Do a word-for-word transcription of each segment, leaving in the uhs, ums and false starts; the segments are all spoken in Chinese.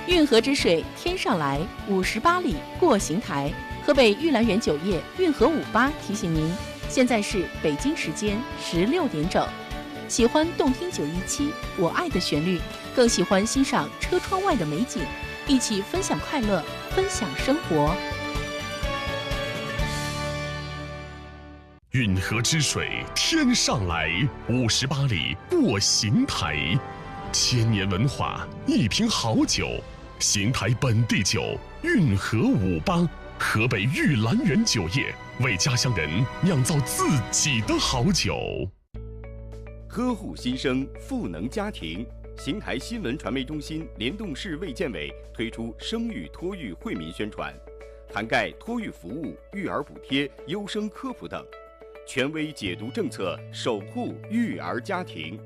运河之水天上来，五十八里过邢台。河北玉兰园酒业运河五八提醒您，现在是北京时间十六点整。喜欢动听九一七我爱的旋律，更喜欢欣赏车窗外的美景，一起分享快乐，分享生活。 运河之水天上来，五十八里过邢台。千年文化，一瓶好酒，邢台本地酒，运河五八，河北玉兰园酒业为家乡人酿造自己的好酒。 呵护新生，赋能家庭。邢台新闻传媒中心联动市卫健委推出生育托育惠民宣传，涵盖托育服务、育儿补贴、优生科普等，权威解读政策，守护育儿家庭。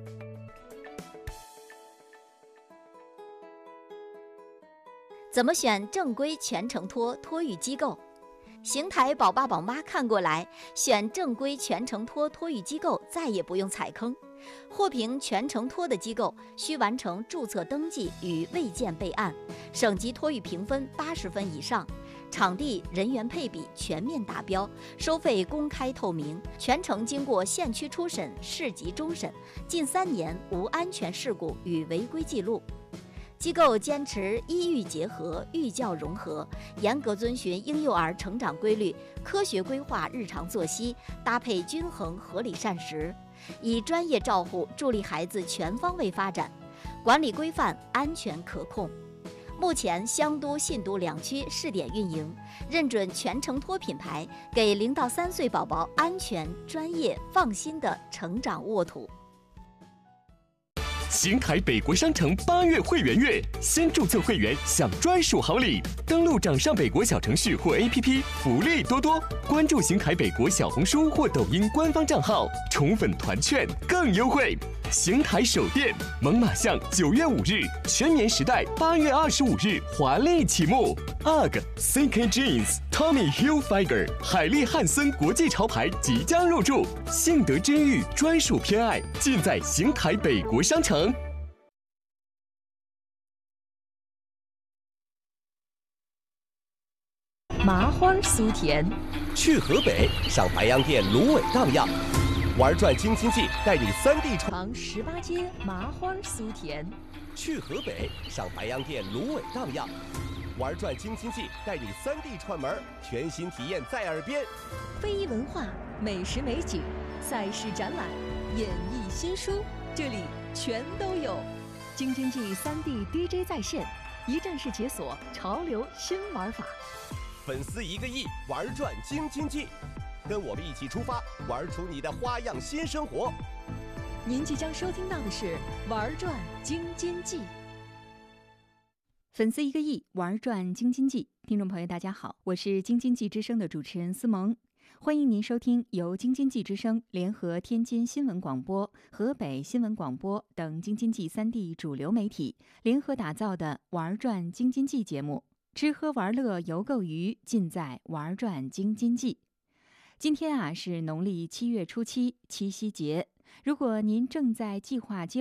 怎么选正规全程托托育机构？邢台宝爸宝妈看过来，选正规全程托托育机构再也不用踩坑。获评全程托的机构需完成注册登记与卫健备案，省级托育评分八十分以上，场地人员配比全面达标，收费公开透明，全程经过县区初审、市级终审，近三年无安全事故与违规记录。机构坚持医育结合、育教融合，严格遵循婴幼儿成长规律，科学规划日常作息，搭配均衡合理膳食，以专业照护助力孩子全方位发展，管理规范、安全可控。目前湘都、信都两区试点运营，认准全程托品牌，给零到三岁宝宝安全、专业、放心的成长沃土。 邢台北国商城八月会员月，先注册会员享专属好礼。登录掌上北国小程序或 A P P， 福利多多。关注邢台北国小红书或抖音官方账号，宠粉团券更优惠。邢台首店猛犸象九月五日，全年时代八月二十五日华丽启幕。U G C K Jeans、Tommy Hilfiger、海利汉森国际潮牌即将入驻，幸得真玉专属偏爱，尽在邢台北国商城。 麻花酥甜， 去河北上白洋淀芦苇荡漾，玩转京津冀带你三地闯。 尝十八街麻花酥甜， 去河北上白洋淀芦苇荡漾，玩转京津冀带你三地串门，全新体验在耳边。 非遗文化、美食美景、赛事展览、演艺新书，这里全都有。京津冀三地 D J 在线，一站式解锁潮流新玩法。 粉丝一个亿，玩转京津冀，跟我们一起出发，玩出你的花样新生活。 您即将收听到的是玩转京津冀。 粉丝一个亿，玩转京津冀。听众朋友大家好，我是京津冀之声的主持人思萌，欢迎您收听由京津冀之声联合天津新闻广播、河北新闻广播等京津冀三地主流媒体联合打造的玩转京津冀节目。吃喝玩乐游购娱，尽在玩转京津冀。今天啊是农历七月初七，七夕节。如果您正在计划结